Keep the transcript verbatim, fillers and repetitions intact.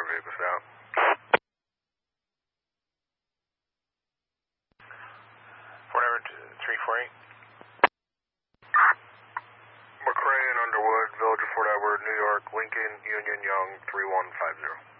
vehicles out. Whatever, three four eight. McCray and Underwood, Village of Fort Edward, New York, Lincoln, Union, Young, three one five zero.